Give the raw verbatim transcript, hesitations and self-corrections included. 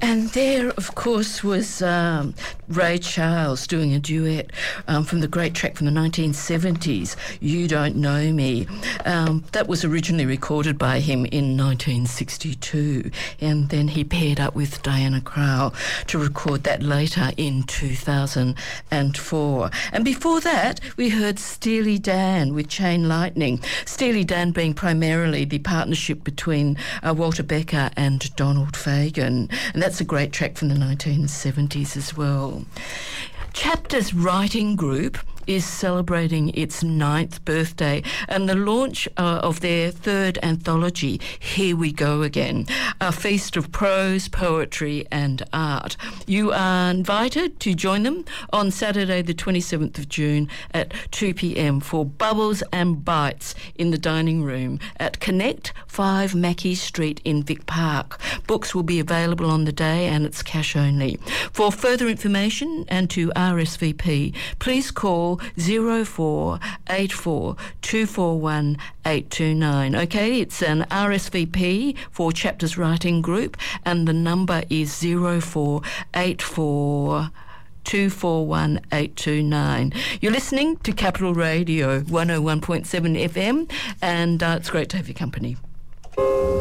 And there, of course, was um, Ray Charles doing a duet um, from the great track from the nineteen seventies, You Don't Know Me. Um, that was originally recorded by him in nineteen sixty-two, and then he paired up with Diana Krall to record that later in two thousand four. And before that, we heard Steely Dan with Chain Lightning. Steely Dan being primarily the partnership between uh, Walter Becker and Donald Fagen. And that's a great track from the nineteen seventies as well. Chapters Writing Group is celebrating its ninth birthday, and the launch uh, of their third anthology, Here We Go Again, a feast of prose, poetry and art. You are invited to join them on Saturday the twenty-seventh of June at two p.m. for Bubbles and Bites in the dining room at Connect, five Mackey Street in Vic Park. Books will be available on the day and it's cash only. For further information and to R S V P, please call zero four eight four two four one eight two nine. Okay, it's an R S V P for Chapters Writing Group, and the number is zero four eight four two four one eight two nine. You're listening to Capital Radio one oh one point seven F M, and uh, it's great to have your company.